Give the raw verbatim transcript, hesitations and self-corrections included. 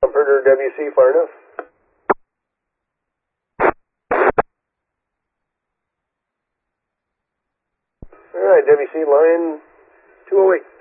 Herder W C, far enough. All right, W C, line two oh eight.